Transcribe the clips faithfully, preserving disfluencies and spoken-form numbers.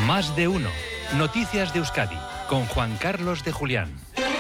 Más de uno. Noticias de Euskadi con Juan Carlos de Julián.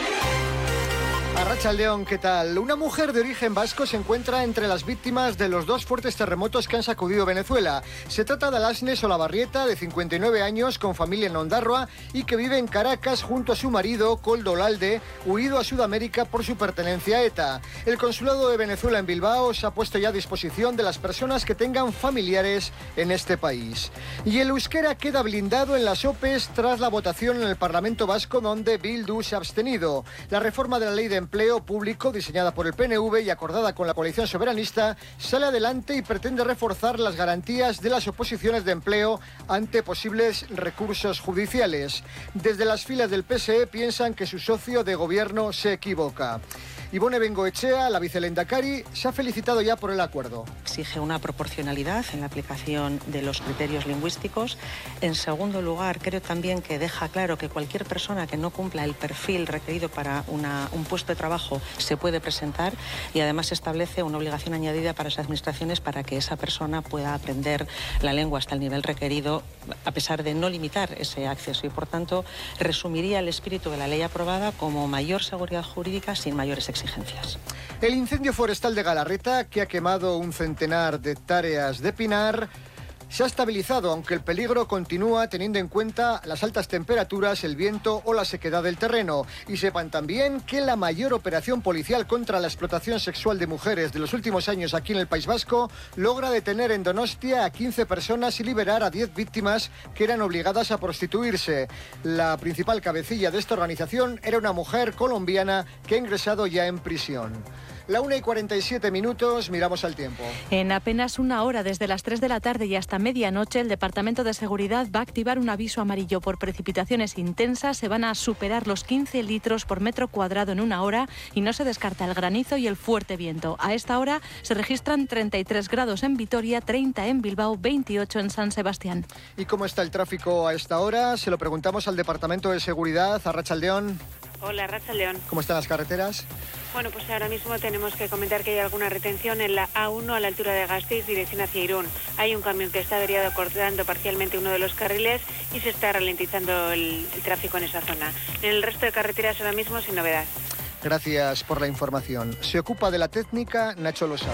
Arratsaldeon, ¿qué tal? Una mujer de origen vasco se encuentra entre las víctimas de los dos fuertes terremotos que han sacudido Venezuela. Se trata de Alasne Solabarrieta, de cincuenta y nueve años, con familia en Ondarroa y que vive en Caracas junto a su marido, Koldo Olalde, huido a Sudamérica por su pertenencia a ETA. El Consulado de Venezuela en Bilbao se ha puesto ya a disposición de las personas que tengan familiares en este país. Y el euskera queda blindado en las OPEs tras la votación en el Parlamento Vasco, donde Bildu se ha abstenido. La reforma de la ley de empleo público, diseñada por el P N V y acordada con la coalición soberanista, sale adelante y pretende reforzar las garantías de las oposiciones de empleo ante posibles recursos judiciales. Desde las filas del P S E piensan que su socio de gobierno se equivoca. Ivone Bengoechea, la vicelendakari, se ha felicitado ya por el acuerdo. Exige una proporcionalidad en la aplicación de los criterios lingüísticos. En segundo lugar, creo también que deja claro que cualquier persona que no cumpla el perfil requerido para una, un puesto de trabajo se puede presentar, y además establece una obligación añadida para las administraciones para que esa persona pueda aprender la lengua hasta el nivel requerido, a pesar de no limitar ese acceso, y por tanto resumiría el espíritu de la ley aprobada como mayor seguridad jurídica sin mayores exigencias. Exigencias. El incendio forestal de Galarreta, que ha quemado un centenar de hectáreas de pinar, se ha estabilizado, aunque el peligro continúa teniendo en cuenta las altas temperaturas, el viento o la sequedad del terreno. Y sepan también que la mayor operación policial contra la explotación sexual de mujeres de los últimos años aquí en el País Vasco logra detener en Donostia a quince personas y liberar a diez víctimas que eran obligadas a prostituirse. La principal cabecilla de esta organización era una mujer colombiana que ha ingresado ya en prisión. La una y cuarenta y siete minutos, miramos al tiempo. En apenas una hora, desde las tres de la tarde y hasta medianoche, el Departamento de Seguridad va a activar un aviso amarillo por precipitaciones intensas. Se van a superar los quince litros por metro cuadrado en una hora y no se descarta el granizo y el fuerte viento. A esta hora se registran treinta y tres grados en Vitoria, treinta en Bilbao, veintiocho en San Sebastián. ¿Y cómo está el tráfico a esta hora? Se lo preguntamos al Departamento de Seguridad. Arratsaldeon. Hola, Arratsaldeon. ¿Cómo están las carreteras? Bueno, pues ahora mismo tenemos que comentar que hay alguna retención en la A uno a la altura de Gasteiz, dirección hacia Irún. Hay un camión que está averiado cortando parcialmente uno de los carriles y se está ralentizando el, el tráfico en esa zona. En el resto de carreteras ahora mismo sin novedad. Gracias por la información. Se ocupa de la técnica Nacho Losada.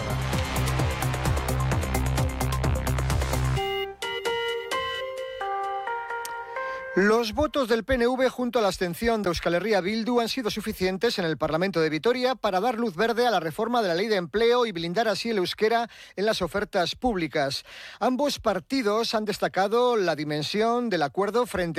Los votos del P N V junto a la abstención de Euskal Herria Bildu han sido suficientes en el Parlamento de Vitoria para dar luz verde a la reforma de la ley de empleo y blindar así el euskera en las ofertas públicas. Ambos partidos han destacado la dimensión del acuerdo frente